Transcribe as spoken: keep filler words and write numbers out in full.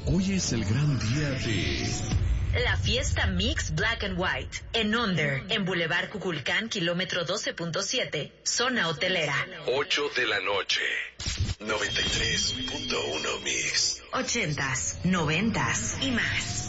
Hoy es el gran día de... La fiesta Mix Black and White, en Onder, en Boulevard Cuculcán, kilómetro doce punto siete, zona hotelera. ocho de la noche, noventa y tres punto uno Mix. Ochentas, noventas y más.